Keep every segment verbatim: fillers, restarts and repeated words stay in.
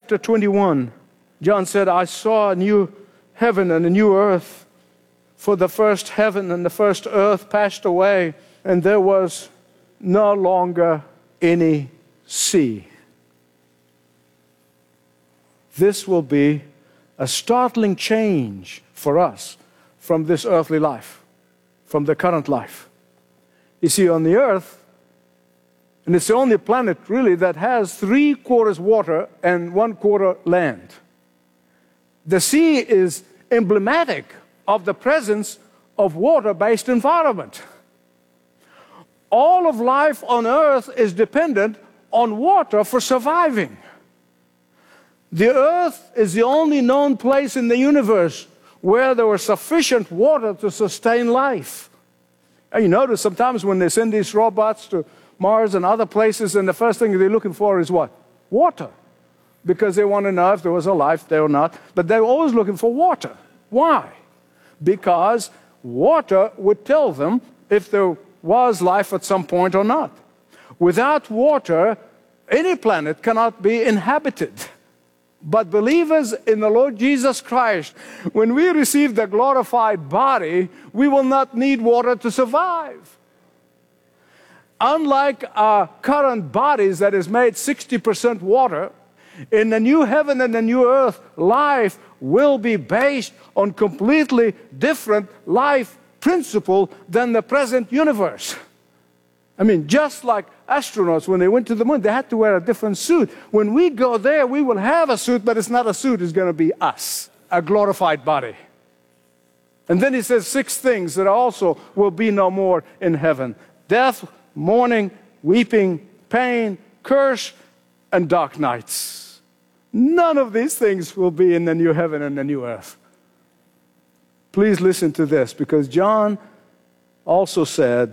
chapter twenty-one, John said, I saw a new heaven and a new earth, for the first heaven and the first earth passed away, and there was no longer any sea. This will be a startling change for us from this earthly life, from the current life. You see, on the earth, and it's the only planet really that has three quarters water and one quarter land. The sea is emblematic of the presence of water-based environment. All of life on earth is dependent on water for surviving. The earth is the only known place in the universe where there was sufficient water to sustain life. And you notice sometimes when they send these robots to Mars and other places, and the first thing they're looking for is what? Water. Because they want to know if there was a life there or not. But they're always looking for water. Why? Because water would tell them if there was life at some point or not. Without water, any planet cannot be inhabited. But believers in the Lord Jesus Christ, when we receive the glorified body, we will not need water to survive. Unlike our current bodies that is made sixty percent water, in the new heaven and the new earth, life will be based on completely different life principle than the present universe. I mean, just like astronauts, when they went to the moon, they had to wear a different suit. When we go there, we will have a suit, but it's not a suit, it's going to be us, a glorified body. And then he says six things that also will be no more in heaven: death, mourning, weeping, pain, curse, and dark nights. None of these things will be in the new heaven and the new earth. Please listen to this, because John also said,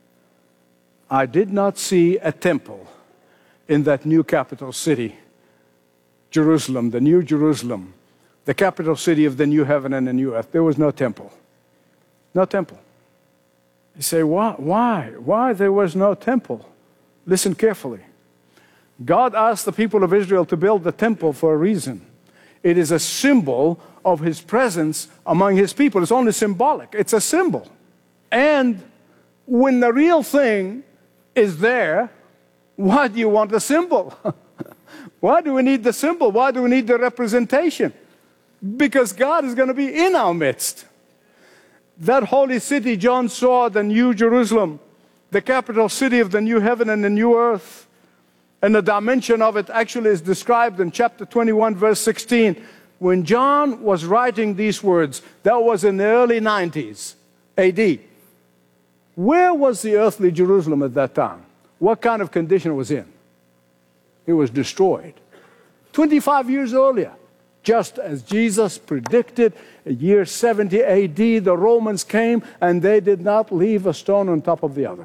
I did not see a temple in that new capital city, Jerusalem, the new Jerusalem, the capital city of the new heaven and the new earth. There was no temple. No temple. You say, why? Why? Why there was no temple? Listen carefully. God asked the people of Israel to build the temple for a reason. It is a symbol of His presence among His people. It's only symbolic. It's a symbol. And when the real thing is there, why do you want the symbol? Why do we need the symbol? Why do we need the representation? Because God is going to be in our midst. That holy city, John saw, the new Jerusalem, the capital city of the new heaven and the new earth. And the dimension of it actually is described in chapter twenty-one, verse sixteen. When John was writing these words, that was in the early nineties, A D. Where was the earthly Jerusalem at that time? What kind of condition it was in? It was destroyed. twenty-five years earlier, just as Jesus predicted, year seventy A D, the Romans came and they did not leave a stone on top of the other.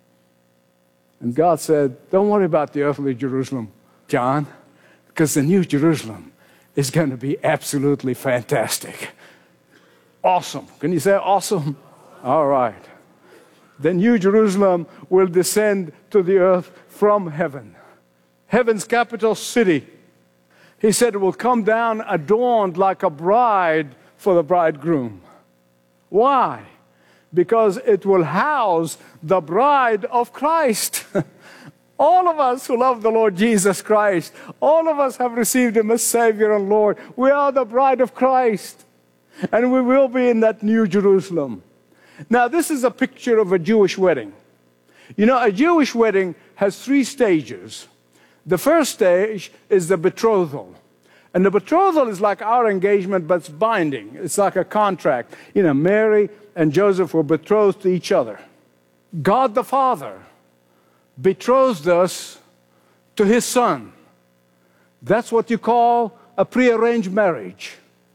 And God said, don't worry about the earthly Jerusalem, John, because the new Jerusalem is going to be absolutely fantastic. Awesome. Can you say awesome? All right. The new Jerusalem will descend to the earth from heaven. Heaven's capital city. He said it will come down adorned like a bride for the bridegroom. Why? Because it will house the bride of Christ. All of us who love the Lord Jesus Christ, all of us have received Him as Savior and Lord. We are the bride of Christ. And we will be in that new Jerusalem. Now, this is a picture of a Jewish wedding. You know, a Jewish wedding has three stages. The first stage is the betrothal. And the betrothal is like our engagement, but it's binding. It's like a contract. You know, Mary and Joseph were betrothed to each other. God the Father betrothed us to His Son. That's what you call a prearranged marriage.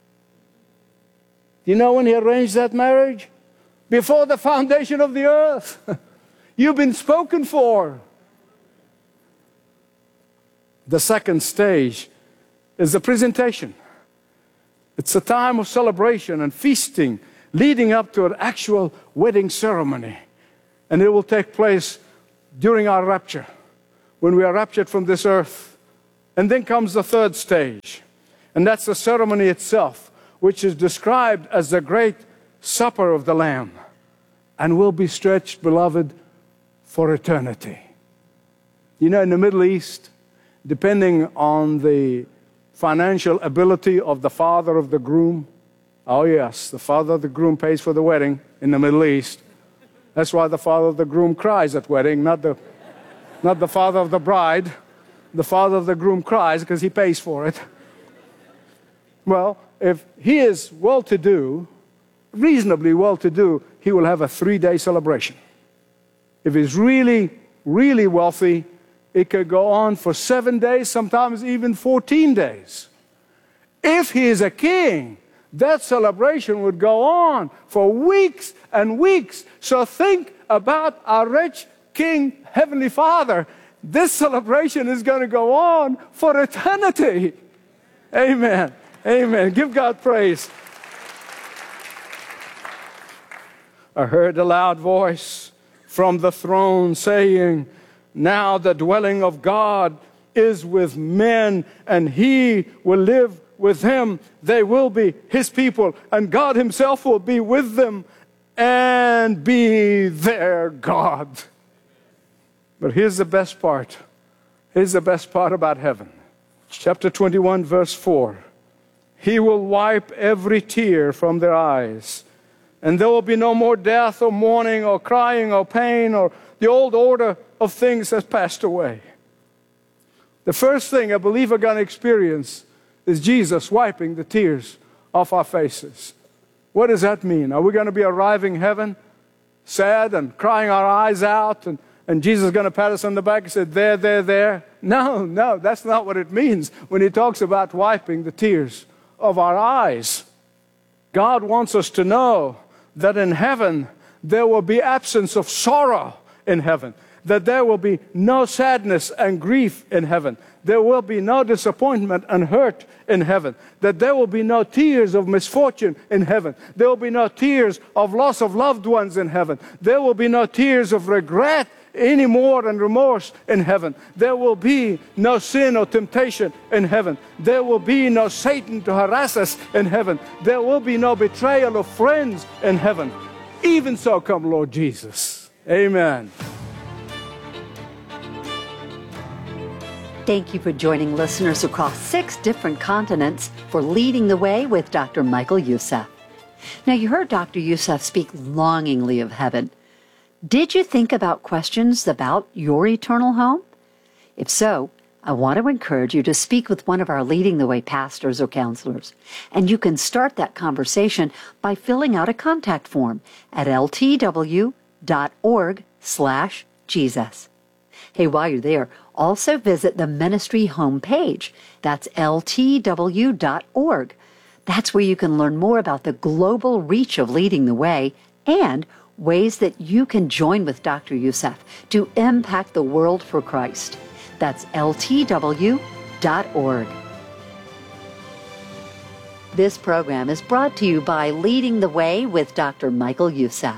You know when He arranged that marriage? Before the foundation of the earth. You've been spoken for. The second stage is the presentation. It's a time of celebration and feasting leading up to an actual wedding ceremony. And it will take place during our rapture. When we are raptured from this earth, And then comes the third stage, and that's the ceremony itself, which is described as the great supper of the Lamb, and will be stretched, beloved, for eternity. You know, in the Middle East, depending on the financial ability of the father of the groom, oh yes, the father of the groom pays for the wedding in the Middle East. That's why the father of the groom cries at wedding, not the, not the father of the bride. The father of the groom cries because he pays for it. Well, if he is well-to-do, reasonably well-to-do, he will have a three-day celebration. If he's really, really wealthy, it could go on for seven days, sometimes even fourteen days. If he is a king, that celebration would go on for weeks and weeks. So think about our rich King, Heavenly Father. This celebration is going to go on for eternity. Amen. Amen. Give God praise. I heard a loud voice from the throne saying, now the dwelling of God is with men, and He will live with them. They will be His people, and God Himself will be with them and be their God. But here's the best part. Here's the best part about heaven. Chapter twenty-one, verse four. He will wipe every tear from their eyes, and there will be no more death or mourning or crying or pain, or the old order of things has passed away. The first thing a believer going to experience is Jesus wiping the tears off our faces. What does that mean? Are we going to be arriving heaven sad and crying our eyes out, and And Jesus is going to pat us on the back and say, there, there, there? No, no, that's not what it means when He talks about wiping the tears of our eyes. God wants us to know that in heaven there will be absence of sorrow in heaven, that there will be no sadness and grief in heaven, there will be no disappointment and hurt in heaven, that there will be no tears of misfortune in heaven, there will be no tears of loss of loved ones in heaven, there will be no tears of regret anymore and remorse in heaven. There will be no sin or temptation in heaven. There will be no Satan to harass us in heaven. There will be no betrayal of friends in heaven. Even so, come Lord Jesus. Amen. Thank you for joining listeners across six different continents for Leading the Way with Doctor Michael Youssef. Now, you heard Doctor Youssef speak longingly of heaven. Did you think about questions about your eternal home? If so, I want to encourage you to speak with one of our Leading the Way pastors or counselors. And you can start that conversation by filling out a contact form at ltw.org slash Jesus. Hey, while you're there, also visit the ministry homepage. That's L T W dot org. That's where you can learn more about the global reach of Leading the Way and ways that you can join with Doctor Youssef to impact the world for Christ. That's L T W dot org. This program is brought to you by Leading the Way with Doctor Michael Youssef.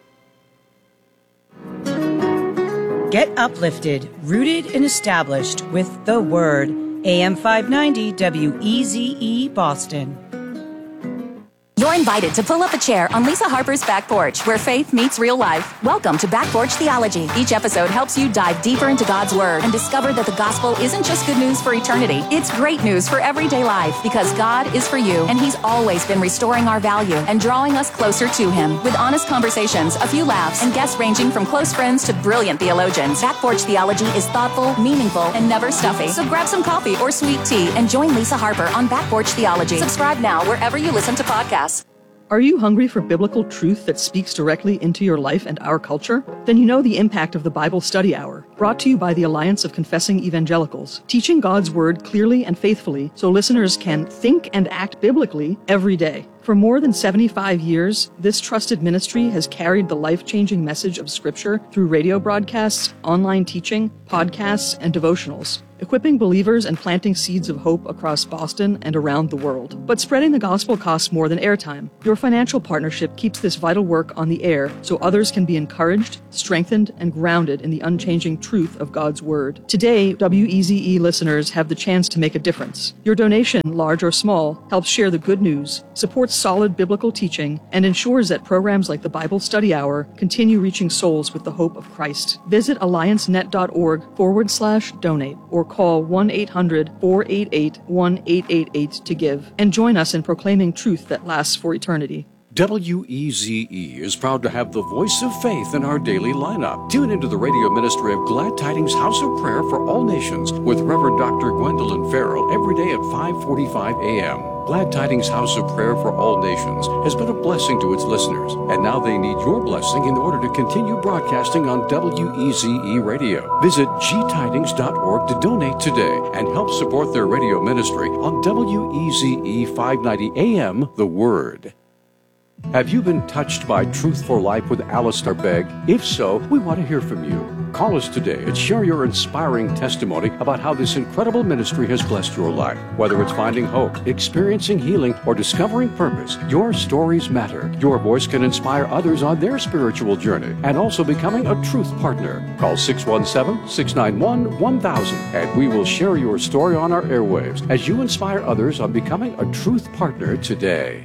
Get uplifted, rooted and established with the Word. A M five ninety W E Z E Boston. You're invited to pull up a chair on Lisa Harper's Back Porch, where faith meets real life. Welcome to Back Porch Theology. Each episode helps you dive deeper into God's Word and discover that the gospel isn't just good news for eternity. It's great news for everyday life, because God is for you, and He's always been restoring our value and drawing us closer to Him with honest conversations, a few laughs, and guests ranging from close friends to brilliant theologians. Back Porch Theology is thoughtful, meaningful, and never stuffy. So grab some coffee or sweet tea and join Lisa Harper on Back Porch Theology. Subscribe now wherever you listen to podcasts. Are you hungry for biblical truth that speaks directly into your life and our culture? Then you know the impact of the Bible Study Hour, brought to you by the Alliance of Confessing Evangelicals, teaching God's Word clearly and faithfully so listeners can think and act biblically every day. For more than seventy-five years, this trusted ministry has carried the life-changing message of Scripture through radio broadcasts, online teaching, podcasts, and devotionals. equipping believers and planting seeds of hope across Boston and around the world. But spreading the gospel costs more than airtime. Your financial partnership keeps this vital work on the air so others can be encouraged, strengthened, and grounded in the unchanging truth of God's Word. Today, W E Z E listeners have the chance to make a difference. Your donation, large or small, helps share the good news, supports solid biblical teaching, and ensures that programs like the Bible Study Hour continue reaching souls with the hope of Christ. Visit alliancenet.org forward slash donate or call one eight hundred four eight eight one eight eight eight to give and join us in proclaiming truth that lasts for eternity. W E Z E is proud to have the voice of faith in our daily lineup. Tune into the radio ministry of Glad Tidings House of Prayer for All Nations with Reverend Doctor Gwendolyn Farrell every day at five forty-five a.m. Glad Tidings House of Prayer for All Nations has been a blessing to its listeners, and now they need your blessing in order to continue broadcasting on W E Z E Radio. Visit g tidings dot org to donate today and help support their radio ministry on W E Z E five ninety A M, The Word. Have you been touched by Truth for Life with Alistair Begg? If so, we want to hear from you. Call us today and share your inspiring testimony about how this incredible ministry has blessed your life. Whether it's finding hope, experiencing healing, or discovering purpose, your stories matter. Your voice can inspire others on their spiritual journey and also becoming a truth partner. Call six one seven, six nine one, one thousand and we will share your story on our airwaves as you inspire others on becoming a truth partner today.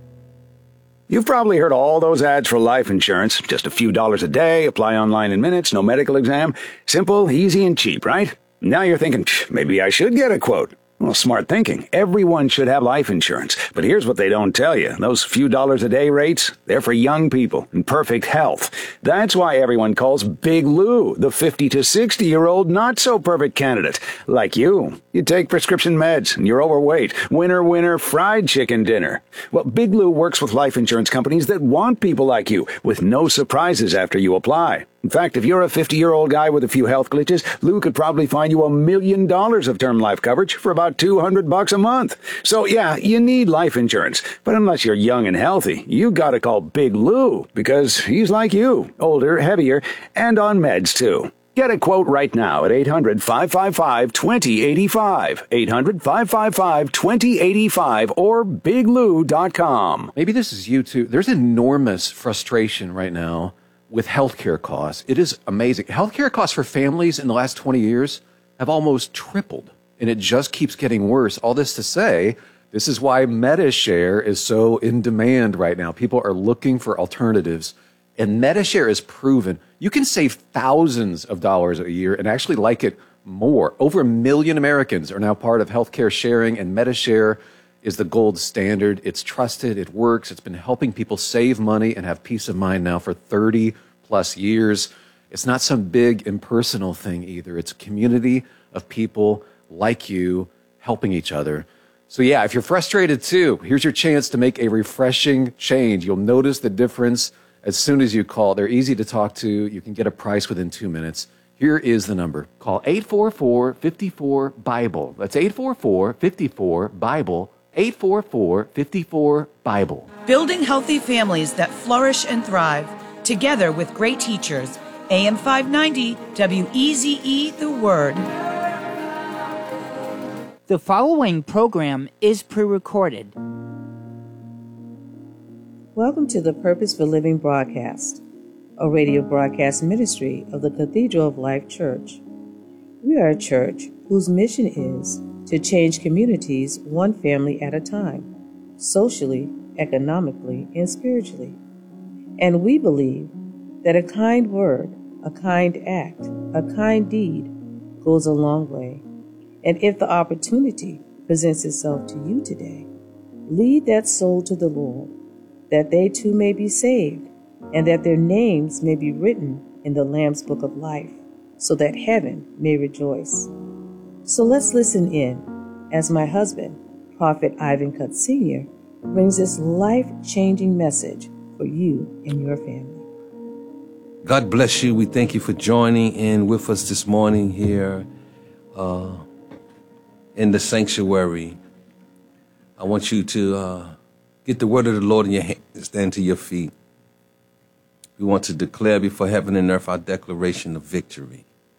You've probably heard all those ads for life insurance. Just a few dollars a day, apply online in minutes, no medical exam. Simple, easy, and cheap, right? Now you're thinking, maybe I should get a quote. Well, smart thinking. Everyone should have life insurance. But here's what they don't tell you. Those few dollars a day rates, they're for young people in perfect health. That's why everyone calls Big Lou the fifty to sixty-year-old not-so-perfect candidate. Like you. You take prescription meds and you're overweight. Winner, winner, fried chicken dinner. Well, Big Lou works with life insurance companies that want people like you, with no surprises after you apply. In fact, if you're a fifty-year-old guy with a few health glitches, Lou could probably find you a million dollars of term life coverage for about two hundred bucks a month. So yeah, you need life insurance. But unless you're young and healthy, you gotta call Big Lou, because he's like you, older, heavier, and on meds too. Get a quote right now at eight hundred, five five five, two zero eight five, eight hundred, five five five, two zero eight five, or big lou dot com. Maybe this is you too. There's enormous frustration right now with healthcare costs. It is amazing. Healthcare costs for families in the last twenty years have almost tripled, and it just keeps getting worse. All this to say, this is why MediShare is so in demand right now. People are looking for alternatives, and MediShare is proven. You can save thousands of dollars a year and actually like it more. Over a million Americans are now part of healthcare sharing, and MediShare is the gold standard. It's trusted, it works, it's been helping people save money and have peace of mind now for thirty plus years. It's not some big impersonal thing either. It's a community of people like you helping each other. So yeah, if you're frustrated too, here's your chance to make a refreshing change. You'll notice the difference as soon as you call. They're easy to talk to. You can get a price within two minutes. Here is the number. Call eight four four, five four, BIBLE. That's eight four four, five four, BIBLE. eight four four, five four, BIBLE. Building healthy families that flourish and thrive, together with great teachers. A M five ninety, W E Z E, The Word. The following program is pre-recorded. Welcome to the Purpose for Living broadcast, a radio broadcast ministry of the Cathedral of Life Church. We are a church whose mission is to change communities one family at a time, socially, economically, and spiritually. And we believe that a kind word, a kind act, a kind deed goes a long way. And if the opportunity presents itself to you today, lead that soul to the Lord, that they too may be saved, and that their names may be written in the Lamb's Book of Life, so that heaven may rejoice. So let's listen in as my husband, Prophet Ivan Cutt Senior, brings this life-changing message for you and your family. God bless you. We thank you for joining in with us this morning here uh, in the sanctuary. I want you to uh, get the word of the Lord in your hand and stand to your feet. We want to declare before heaven and earth our declaration of victory.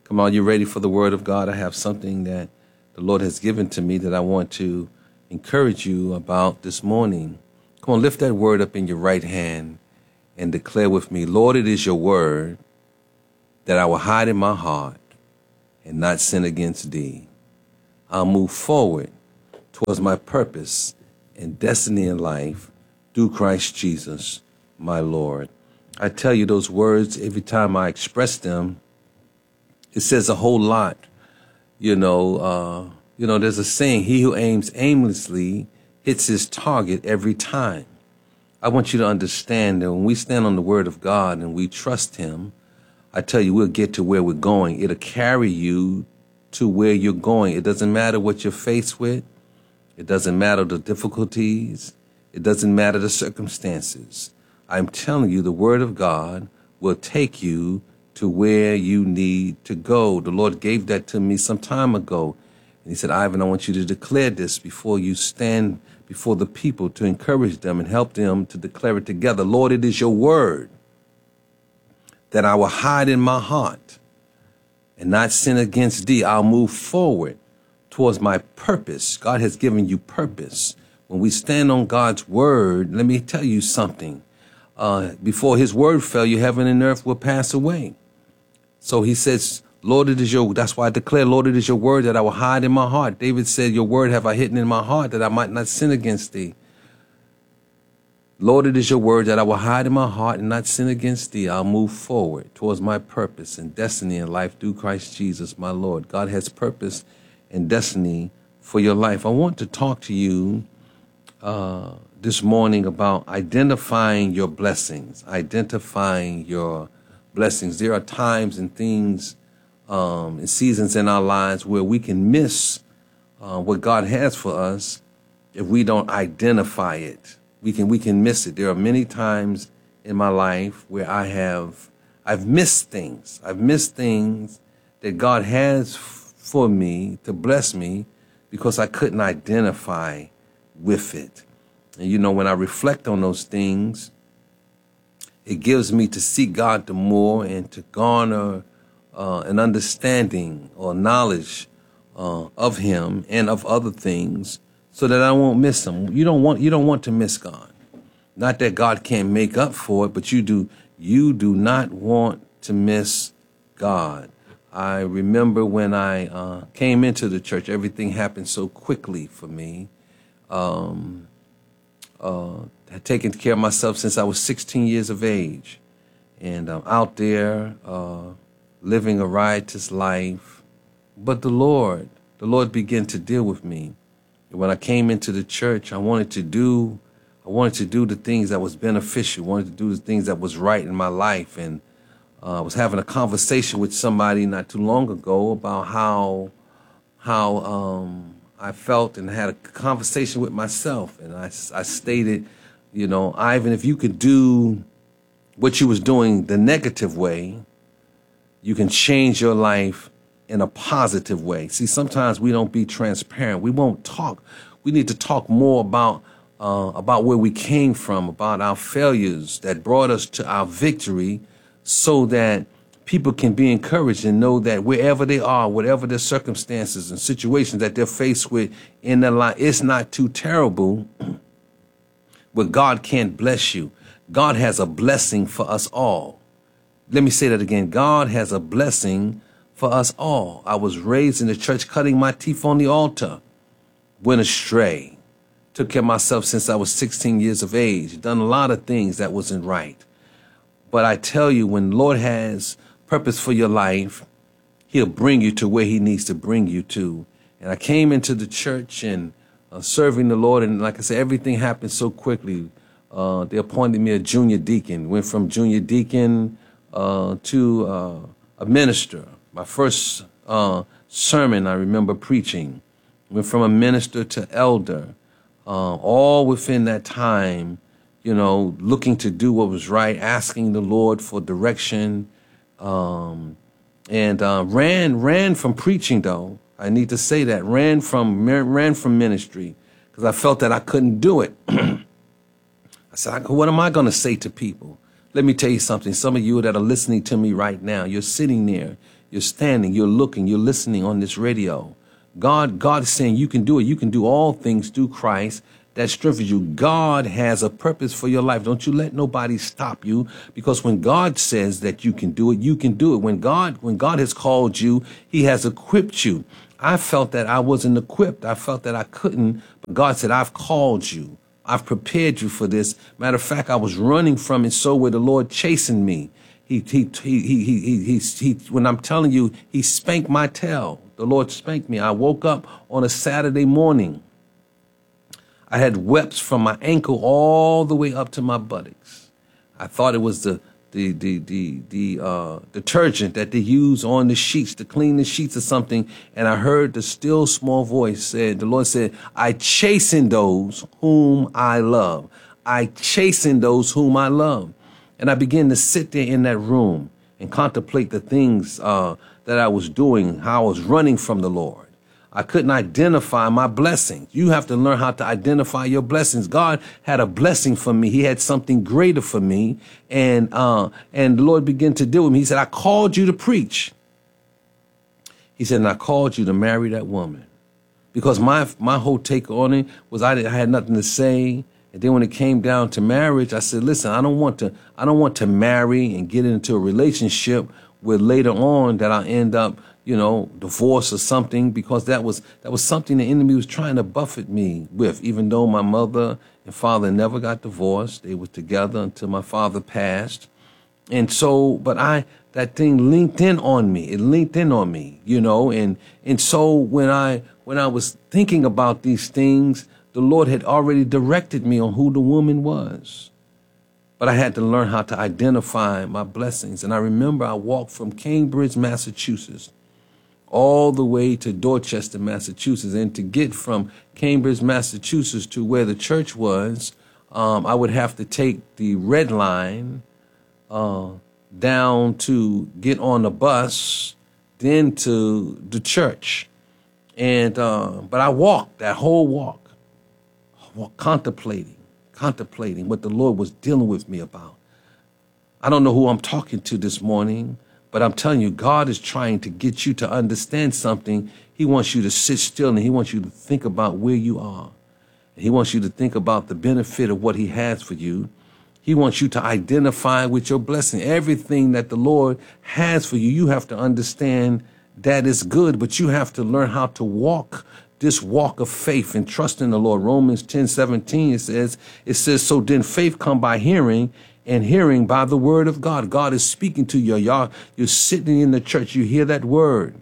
Come on, you ready for the word of God? I have something that the Lord has given to me that I want to encourage you about this morning. Come on, lift that word up in your right hand and declare with me, Lord, it is your word that I will hide in my heart and not sin against thee. I'll move forward towards my purpose and destiny in life through Christ Jesus, my Lord. I tell you those words every time I express them, it says a whole lot. You know, uh, you know, there's a saying, he who aims aimlessly hits his target every time. I want you to understand that when we stand on the word of God and we trust him, I tell you, we'll get to where we're going. It'll carry you to where you're going. It doesn't matter what you're faced with. It doesn't matter the difficulties. It doesn't matter the circumstances. I'm telling you, the word of God will take you to where you need to go. The Lord gave that to me some time ago. And he said, Ivan, I want you to declare this before you stand before the people, to encourage them and help them to declare it together. Lord, it is your word that I will hide in my heart and not sin against thee. I'll move forward towards my purpose. God has given you purpose. When we stand on God's word, let me tell you something. Uh, before his word fell, you, heaven and earth will pass away. So he says, Lord, it is your, that's why I declare, Lord, it is your word that I will hide in my heart. David said, your word have I hidden in my heart that I might not sin against thee. Lord, it is your word that I will hide in my heart and not sin against thee. I'll move forward towards my purpose and destiny in life through Christ Jesus, my Lord. God has purpose and destiny for your life. I want to talk to you uh, this morning about identifying your blessings, identifying your blessings. There are times and things um, and seasons in our lives where we can miss uh, what God has for us if we don't identify it. We can we can miss it. There are many times in my life where I have I've missed things. I've missed things that God has f- for me to bless me because I couldn't identify with it. And you know, when I reflect on those things, it gives me to seek God the more and to garner uh, an understanding or knowledge uh, of him and of other things, so that I won't miss him. You don't want you don't want to miss God. Not that God can't make up for it, but you do you do not want to miss God. I remember when I uh, came into the church, everything happened so quickly for me. Um, uh, had taken care of myself since I was sixteen years of age, and I'm out there uh, living a riotous life. But the Lord, the Lord began to deal with me. When I came into the church, I wanted to do, I wanted to do the things that was beneficial, wanted to do the things that was right in my life. And uh, I was having a conversation with somebody not too long ago about how, how um, I felt, and had a conversation with myself. And I, I stated, you know, Ivan, if you could do what you was doing the negative way, you can change your life in a positive way. See, sometimes we don't be transparent. We won't talk. We need to talk more about uh, about where we came from, about our failures that brought us to our victory, so that people can be encouraged and know that wherever they are, whatever their circumstances and situations that they're faced with in their life, it's not too terrible where God can't bless you. God has a blessing for us all. Let me say that again. God has a blessing for us all. I was raised in the church, cutting my teeth on the altar, went astray, took care of myself since I was sixteen years of age, done a lot of things that wasn't right. But I tell you, when the Lord has purpose for your life, he'll bring you to where he needs to bring you to. And I came into the church and uh, serving the Lord, and like I said, everything happened so quickly. Uh, they appointed me a junior deacon, went from junior deacon uh, to uh, a minister. My first uh, sermon I remember preaching went from a minister to elder, uh, all within that time, you know, looking to do what was right, asking the Lord for direction, um, and uh, ran ran from preaching. Though I need to say that ran from ran from ministry because I felt that I couldn't do it. I said, "What am I going to say to people?" Let me tell you something. Some of you that are listening to me right now, you're sitting there. you're standing, you're looking, you're listening on this radio. God, God is saying you can do it. You can do all things through Christ that strengthens you. God has a purpose for your life. Don't you let nobody stop you, because when God says that you can do it, you can do it. When God, when God has called you, he has equipped you. I felt that I wasn't equipped. I felt that I couldn't, but God said, I've called you. I've prepared you for this. Matter of fact, I was running from it, so where the Lord chasing me. He, he, he, he, he, he, he, he, when I'm telling you, he spanked my tail. The Lord spanked me. I woke up on a Saturday morning. I had webs from my ankle all the way up to my buttocks. I thought it was the the the the the uh, detergent that they use on the sheets to clean the sheets or something. And I heard the still small voice said, the Lord said, I chasten those whom I love. I chasten those whom I love. And I began to sit there in that room and contemplate the things uh, that I was doing, how I was running from the Lord. I couldn't identify my blessings. You have to learn how to identify your blessings. God had a blessing for me. He had something greater for me. And, uh, and the Lord began to deal with me. He said, I called you to preach. He said, and I called you to marry that woman. Because my, my whole take on it was I, didn't, I had nothing to say. And then when it came down to marriage, I said, listen, I don't want to, I don't want to marry and get into a relationship where later on that I end up, you know, divorce or something, because that was that was something the enemy was trying to buffet me with. Even though my mother and father never got divorced, they were together until my father passed. And so, but I, that thing linked in on me. It linked in on me, you know, and and so when I when I was thinking about these things, the Lord had already directed me on who the woman was. But I had to learn how to identify my blessings. And I remember I walked from Cambridge, Massachusetts, all the way to Dorchester, Massachusetts. And to get from Cambridge, Massachusetts to where the church was, um, I would have to take the red line uh, down to get on the bus, then to the church. And uh, but I walked that whole walk, walk, contemplating, contemplating what the Lord was dealing with me about. I don't know who I'm talking to this morning, but I'm telling you, God is trying to get you to understand something. He wants you to sit still, and he wants you to think about where you are. And he wants you to think about the benefit of what he has for you. He wants you to identify with your blessing. Everything that the Lord has for you, you have to understand that is good, but you have to learn how to walk this walk of faith and trust in the Lord. Romans ten seventeen, it says, it says, so then faith come by hearing, and hearing by the word of God. God is speaking to you. Y'all, you're sitting in the church. You hear that word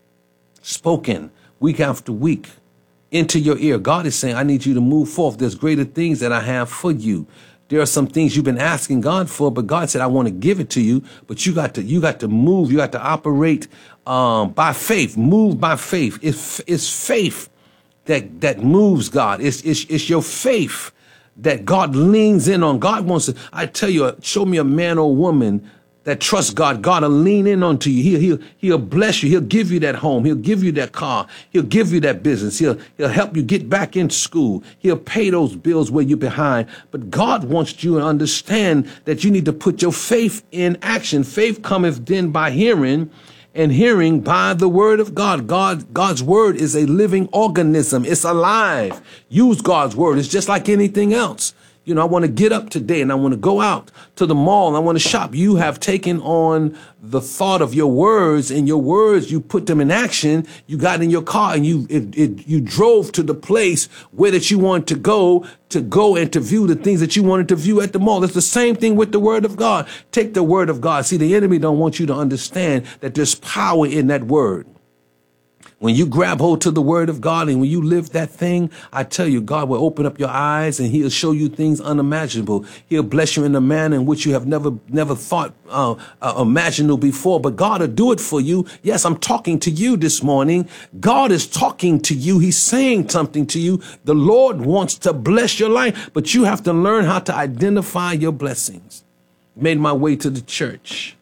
spoken week after week into your ear. God is saying, I need you to move forth. There's greater things that I have for you. There are some things you've been asking God for, but God said, I want to give it to you, but you got to, you got to move. You got to operate, um, by faith, move by faith. It's, it's faith that, that moves God. It's, it's, it's your faith that God leans in on. God wants to, I tell you, show me a man or woman that trusts God. God will lean in onto you. He'll, he'll, he'll bless you. He'll give you that home. He'll give you that car. He'll give you that business. He'll, he'll help you get back in school. He'll pay those bills where you're behind. But God wants you to understand that you need to put your faith in action. Faith cometh then by hearing, and hearing by the word of God. God, God's word is a living organism. It's alive. Use God's word. It's just like anything else. You know, I want to get up today and I want to go out to the mall and I want to shop. You have taken on the thought of your words, and your words, you put them in action. You got in your car and you, it, it, you drove to the place where that you want to go, to go and to view the things that you wanted to view at the mall. It's the same thing with the word of God. Take the word of God. See, the enemy don't want you to understand that there's power in that word. When you grab hold to the word of God and when you live that thing, I tell you, God will open up your eyes and he'll show you things unimaginable. He'll bless you in a manner in which you have never, never thought, uh, uh, imaginable before. But God will do it for you. Yes, I'm talking to you this morning. God is talking to you. He's saying something to you. The Lord wants to bless your life, but you have to learn how to identify your blessings. Made my way to the church.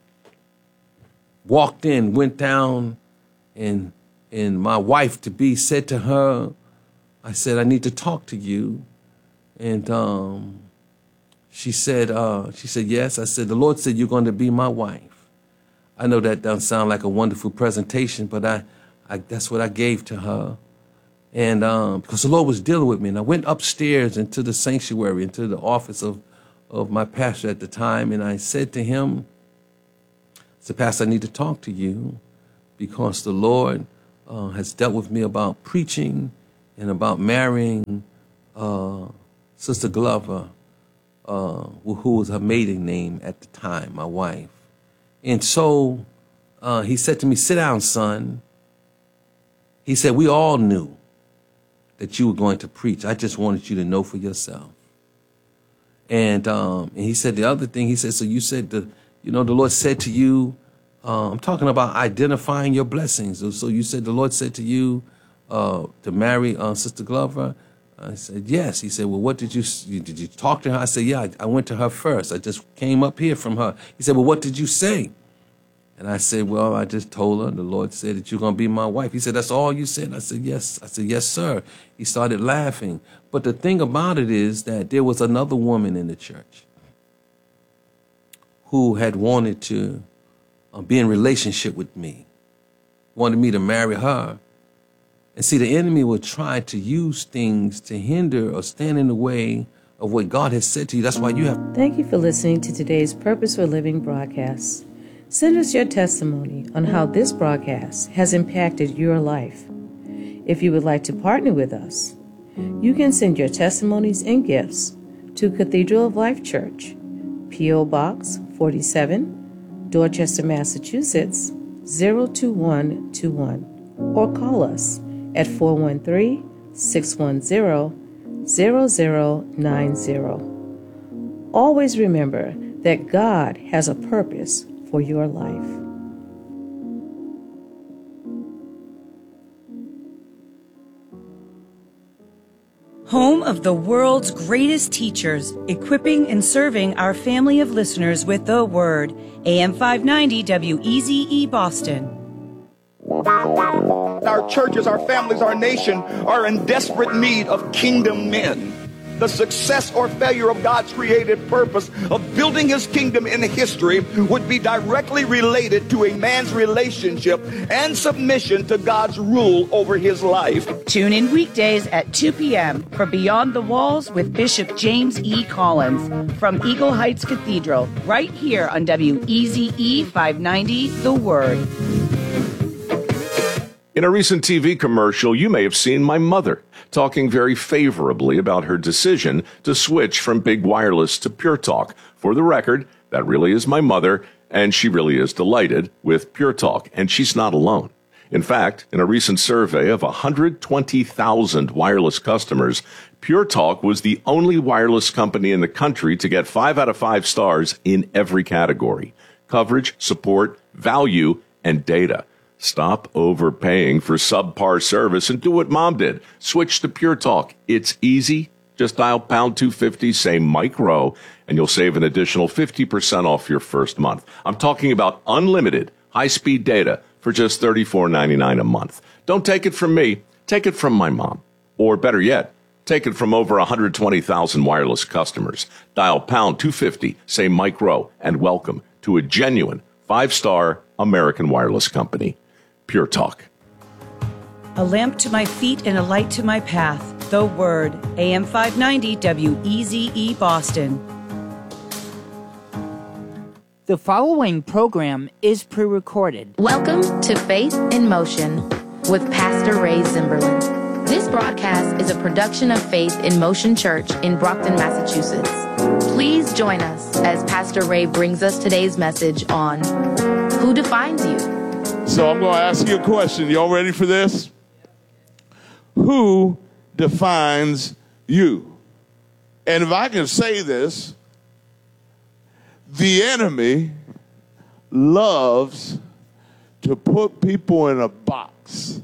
Walked in, went down, and And my wife to be said to her, I said, I need to talk to you. And um, she said, uh, she said, yes. I said, the Lord said, you're going to be my wife. I know that doesn't sound like a wonderful presentation, but I, I that's what I gave to her. And um, because the Lord was dealing with me, and I went upstairs into the sanctuary, into the office of, of my pastor at the time, and I said to him, I said, Pastor, I need to talk to you because the Lord uh, has dealt with me about preaching and about marrying uh, Sister Glover, uh, who was her maiden name at the time, my wife. And so uh, he said to me, sit down, son. He said, we all knew that you were going to preach. I just wanted you to know for yourself. And, um, and he said the other thing, he said, so you said, the, you know, the Lord said to you, uh, I'm talking about identifying your blessings. So, so you said the Lord said to you uh, to marry uh, Sister Glover. I said, yes. He said, well, what did you, did you talk to her? I said, yeah, I, I went to her first. I just came up here from her. He said, well, what did you say? And I said, well, I just told her the Lord said that you're going to be my wife. He said, that's all you said? I said, yes. I said, yes, sir. He started laughing. But the thing about it is that there was another woman in the church who had wanted to uh, be in relationship with me, wanted me to marry her. And see, the enemy will try to use things to hinder or stand in the way of what God has said to you. That's why you have. Thank you for listening to today's Purpose for Living broadcast. Send us your testimony on how this broadcast has impacted your life. If you would like to partner with us, you can send your testimonies and gifts to Cathedral of Life Church, P O Box forty-seven, Dorchester, Massachusetts, zero two one two one, or call us at four one three, six one zero, zero zero nine zero. Always remember that God has a purpose for your life. Home of the world's greatest teachers, equipping and serving our family of listeners with the Word. A M five ninety W E Z E Boston. Our churches, our families, our nation are in desperate need of kingdom men. The success or failure of God's created purpose of building his kingdom in history would be directly related to a man's relationship and submission to God's rule over his life. Tune in weekdays at two p.m. for Beyond the Walls with Bishop James E. Collins from Eagle Heights Cathedral, right here on W E Z E five ninety, The Word. In a recent T V commercial, you may have seen my mother talking very favorably about her decision to switch from Big Wireless to Pure Talk. For the record, that really is my mother, and she really is delighted with Pure Talk, and she's not alone. In fact, in a recent survey of one hundred twenty thousand wireless customers, Pure Talk was the only wireless company in the country to get five out of five stars in every category: coverage, support, value, and data. Stop overpaying for subpar service and do what Mom did. Switch to Pure Talk. It's easy. Just dial pound two fifty, say Mike Rowe, and you'll save an additional fifty percent off your first month. I'm talking about unlimited high-speed data for just thirty-four ninety-nine a month. Don't take it from me. Take it from my mom. Or better yet, take it from over one hundred twenty thousand wireless customers. Dial pound two fifty, say Mike Rowe, and welcome to a genuine five-star American wireless company. Pure Talk. A lamp to my feet and a light to my path. The Word. A M five ninety W E Z E Boston. The following program is pre-recorded. Welcome to Faith in Motion with Pastor Ray Zimberlin. This broadcast is a production of Faith in Motion Church in Brockton, Massachusetts. Please join us as Pastor Ray brings us today's message on Who Defines You? So I'm going to ask you a question. Y'all ready for this? Who defines you? And if I can say this, the enemy loves to put people in a box.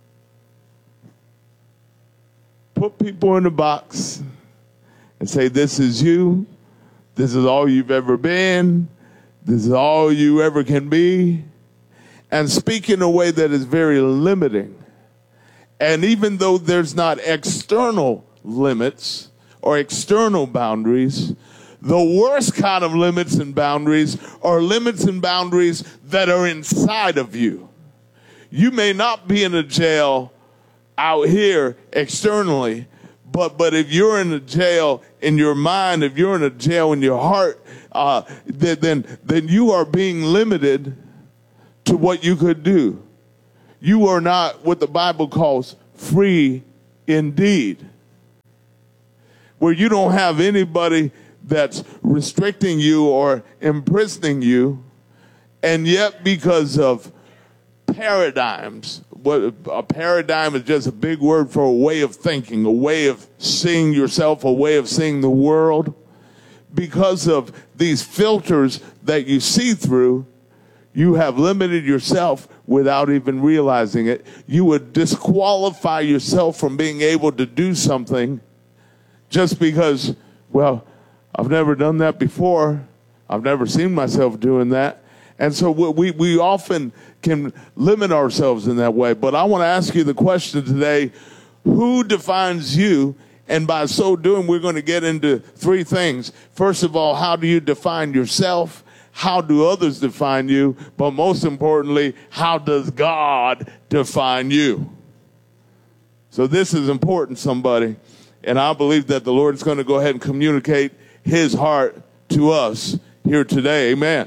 Put people in a box and say, this is you. This is all you've ever been. This is all you ever can be. And speak in a way that is very limiting. And even though there's not external limits or external boundaries, the worst kind of limits and boundaries are limits and boundaries that are inside of you. You may not be in a jail out here externally, but but if you're in a jail in your mind, if you're in a jail in your heart, uh, then then you are being limited to what you could do. You are not what the Bible calls free indeed, where you don't have anybody that's restricting you or imprisoning you, and yet because of paradigms, what a paradigm is just a big word for a way of thinking, a way of seeing yourself, a way of seeing the world. Because of these filters that you see through, you have limited yourself without even realizing it. You would disqualify yourself from being able to do something just because, well, I've never done that before. I've never seen myself doing that. And so we, we often can limit ourselves in that way. But I want to ask you the question today, who defines you? And by so doing, we're going to get into three things. First of all, how do you define yourself? How do others define you? But most importantly, how does God define you? So this is important, somebody. And I believe that the Lord is going to go ahead and communicate his heart to us here today. Amen.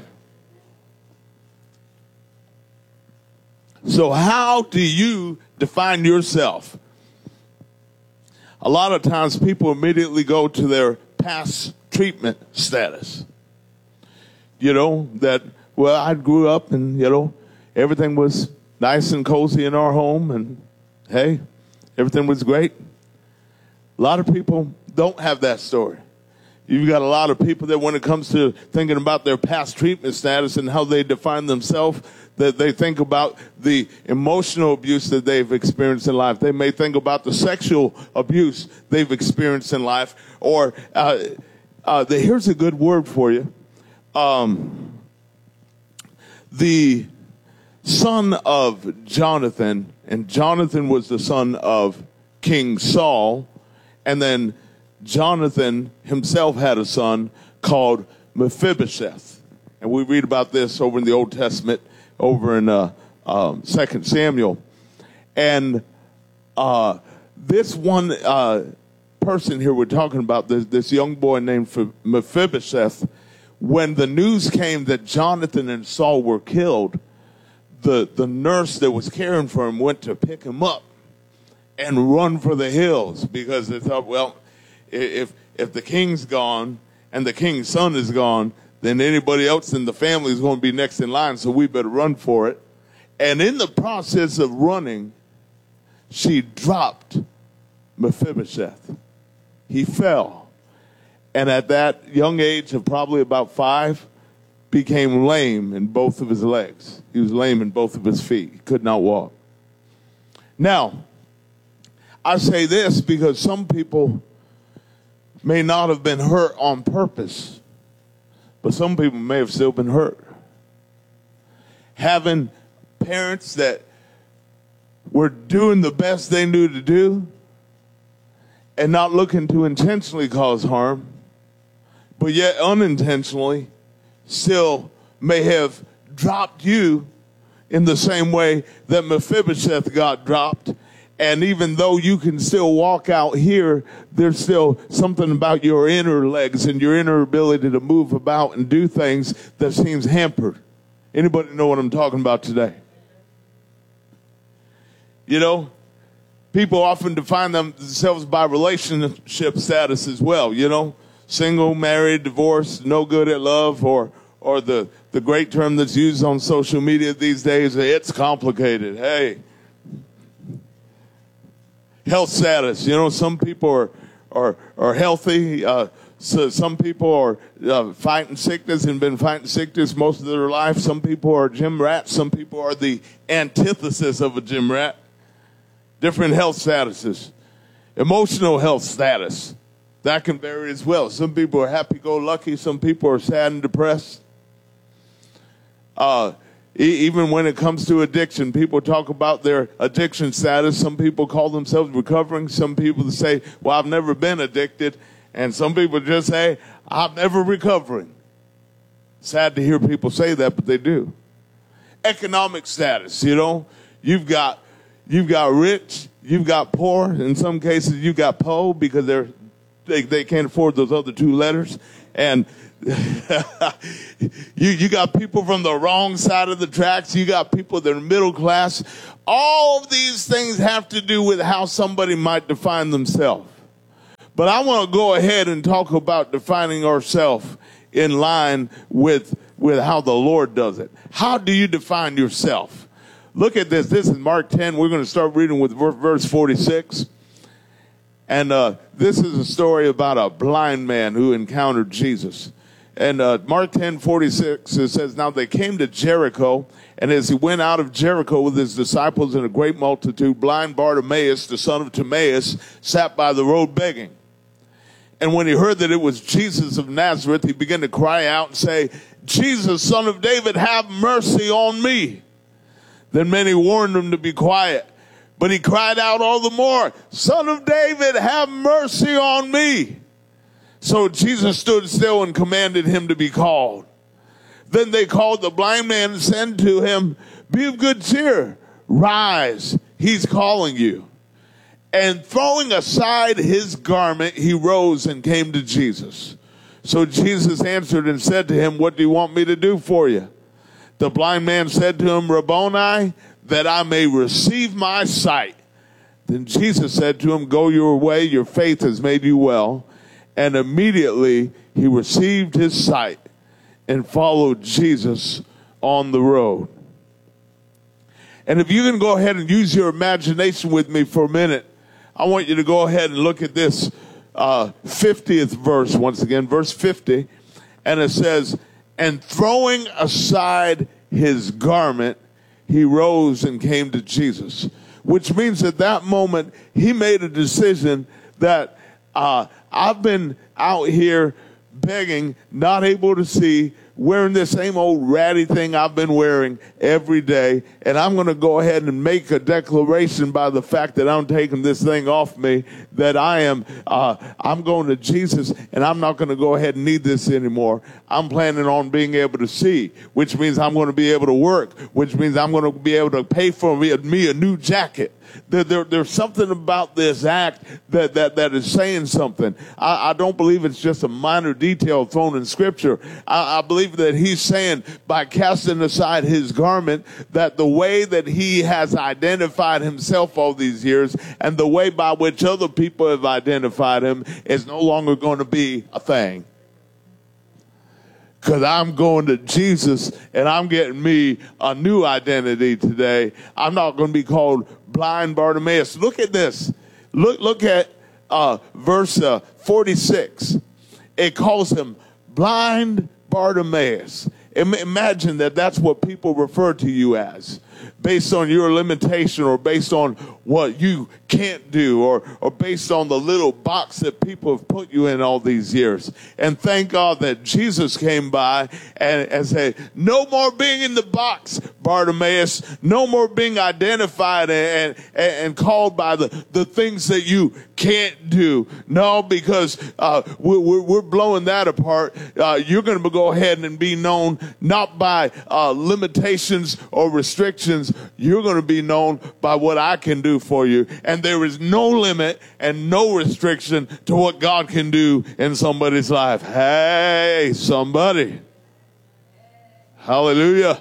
So how do you define yourself? A lot of times people immediately go to their past treatment status. You know, that, well, I grew up and, you know, everything was nice and cozy in our home and, hey, everything was great. A lot of people don't have that story. You've got a lot of people that when it comes to thinking about their past treatment status and how they define themselves, that they think about the emotional abuse that they've experienced in life. They may think about the sexual abuse they've experienced in life. Or uh, uh, the, here's a good word for you. Um, the son of Jonathan, and Jonathan was the son of King Saul, and then Jonathan himself had a son called Mephibosheth. And we read about this over in the Old Testament, over in uh, um, Second Samuel. And uh, this one uh, person here we're talking about, this, this young boy named Mephibosheth, when the news came that Jonathan and Saul were killed, the, the nurse that was caring for him went to pick him up and run for the hills because they thought, well, if if the king's gone and the king's son is gone, then anybody else in the family is going to be next in line, so we better run for it. And in the process of running, she dropped Mephibosheth. He fell. And at that young age of probably about five, became lame in both of his legs. He was lame in both of his feet. He could not walk. Now, I say this because some people may not have been hurt on purpose, but some people may have still been hurt. Having parents that were doing the best they knew to do and not looking to intentionally cause harm, but yet unintentionally still may have dropped you in the same way that Mephibosheth got dropped. And even though you can still walk out here, there's still something about your inner legs and your inner ability to move about and do things that seems hampered. Anybody know what I'm talking about today? You know, people often define themselves by relationship status as well, you know. Single, married, divorced, no good at love, or or the, the great term that's used on social media these days, it's complicated. Hey. Health status. You know, some people are are, are healthy. Uh, so some people are uh, fighting sickness and been fighting sickness most of their life. Some people are gym rats. Some people are the antithesis of a gym rat. Different health statuses. Emotional health status. That can vary as well. Some people are happy-go-lucky. Some people are sad and depressed. Uh, e- even when it comes to addiction, people talk about their addiction status. Some people call themselves recovering. Some people say, well, I've never been addicted. And some people just say, I'm never recovering. Sad to hear people say that, but they do. Economic status, you know, you've got you've got rich, you've got poor. In some cases, you've got po because they're they, they can't afford those other two letters. And you you got people from the wrong side of the tracks. You got people that are middle class. All of these things have to do with how somebody might define themselves. But I want to go ahead and talk about defining ourselves in line with, with how the Lord does it. How do you define yourself? Look at this. This is Mark ten. We're going to start reading with verse forty-six. And uh, this is a story about a blind man who encountered Jesus. And uh, Mark ten forty-six, it says, now they came to Jericho, and as he went out of Jericho with his disciples and a great multitude, blind Bartimaeus, the son of Timaeus, sat by the road begging. And when he heard that it was Jesus of Nazareth, he began to cry out and say, Jesus, son of David, have mercy on me. Then many warned him to be quiet. But he cried out all the more, Son of David, have mercy on me. So Jesus stood still and commanded him to be called. Then they called the blind man and said to him, be of good cheer, rise, he's calling you. And throwing aside his garment, he rose and came to Jesus. So Jesus answered and said to him, what do you want me to do for you? The blind man said to him, Rabboni, that I may receive my sight. Then Jesus said to him, go your way, your faith has made you well. And immediately he received his sight and followed Jesus on the road. And if you can go ahead and use your imagination with me for a minute, I want you to go ahead and look at this uh, fiftieth verse, once again, verse fifty. And it says, and throwing aside his garment, he rose and came to Jesus. Which means at that moment, he made a decision that uh, I've been out here begging, not able to see, wearing the same old ratty thing I've been wearing every day. And I'm going to go ahead and make a declaration by the fact that I'm taking this thing off me, that I am, uh, I'm going to Jesus, and I'm not going to go ahead and need this anymore. I'm planning on being able to see, which means I'm going to be able to work, which means I'm going to be able to pay for me, me a new jacket. There, there, there's something about this act that, that, that is saying something. I, I don't believe it's just a minor detail thrown in Scripture. I, I believe that he's saying by casting aside his garment that the way that he has identified himself all these years and the way by which other people have identified him is no longer going to be a thing. Because I'm going to Jesus and I'm getting me a new identity today. I'm not going to be called blind Bartimaeus. Look at this. Look, look at uh, verse uh, forty-six. It calls him blind Bartimaeus. Imagine that that's what people refer to you as, based on your limitation or based on what you can't do or, or based on the little box that people have put you in all these years. And thank God that Jesus came by and, and said, no more being in the box, Bartimaeus, no more being identified and, and, and called by the, the things that you can't do. No, because uh, we're, we're blowing that apart. Uh, you're going to go ahead and be known not by uh, limitations or restrictions. You're going to be known by what I can do for you. And there is no limit and no restriction to what God can do in somebody's life. Hey, somebody. Hallelujah.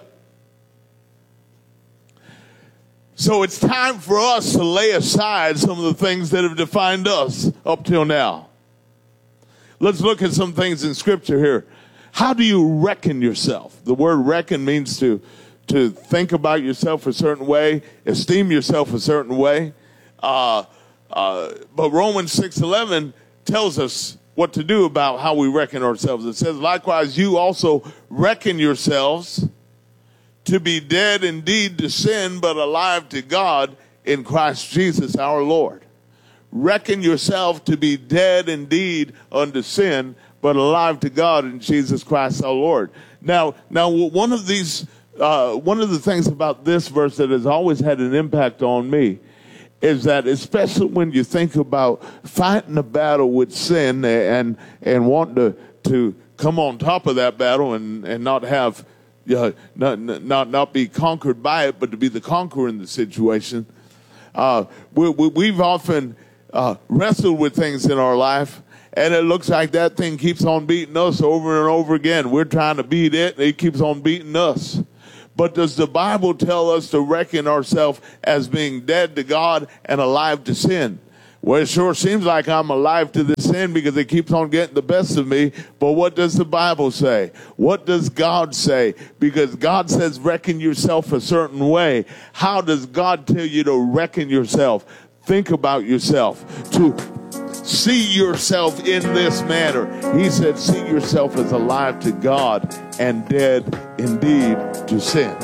So it's time for us to lay aside some of the things that have defined us up till now. Let's look at some things in Scripture here. How do you reckon yourself? The word reckon means to, to think about yourself a certain way, esteem yourself a certain way. Uh, uh, but Romans six eleven tells us what to do about how we reckon ourselves. It says, likewise, you also reckon yourselves to be dead indeed to sin, but alive to God in Christ Jesus our Lord. Reckon yourself to be dead indeed unto sin, but alive to God in Jesus Christ our Lord. Now, now one of these, uh, one of the things about this verse that has always had an impact on me is that especially when you think about fighting a battle with sin and and wanting to, to come on top of that battle and, and not have uh, not, not not be conquered by it, but to be the conqueror in the situation. Uh, we, we, we've often uh, wrestled with things in our life, and it looks like that thing keeps on beating us over and over again. We're trying to beat it, and it keeps on beating us. But does the Bible tell us to reckon ourselves as being dead to God and alive to sin? Well, it sure seems like I'm alive to the sin because it keeps on getting the best of me. But what does the Bible say? What does God say? Because God says reckon yourself a certain way. How does God tell you to reckon yourself? Think about yourself. To see yourself in this manner. He said, see yourself as alive to God and dead indeed to sin.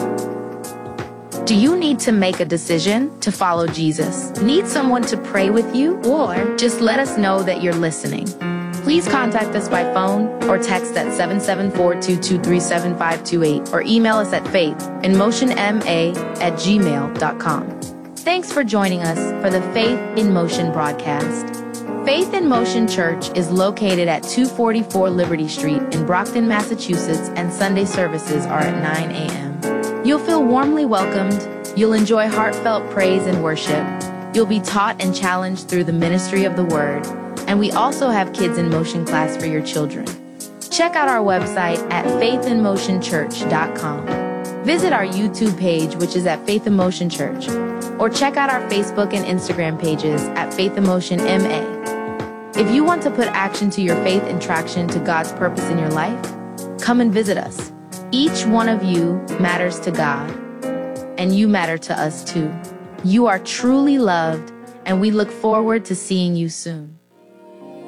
Do you need to make a decision to follow Jesus? Need someone to pray with you? Or just let us know that you're listening. Please contact us by phone or text at seven seven four, two two three, seven five two eight or email us at faithinmotionma at gmail dot com. Thanks for joining us for the Faith in Motion broadcast. Faith in Motion Church is located at two forty-four Liberty Street in Brockton, Massachusetts, and Sunday services are at nine a.m. You'll feel warmly welcomed, you'll enjoy heartfelt praise and worship, you'll be taught and challenged through the ministry of the Word, and we also have Kids in Motion class for your children. Check out our website at faith in motion church dot com. Visit our YouTube page, which is at Faith in Motion Church, or check out our Facebook and Instagram pages at Faith in Motion M A. If you want to put action to your faith and traction to God's purpose in your life, come and visit us. Each one of you matters to God, and you matter to us too. You are truly loved, and we look forward to seeing you soon.